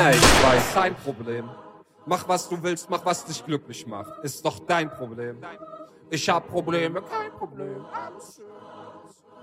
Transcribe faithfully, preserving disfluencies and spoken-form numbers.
Ich weiß, dein Problem. Mach, was du willst, mach, was dich glücklich macht. Ist doch dein Problem. Ich hab Probleme, kein Problem. Alles schön.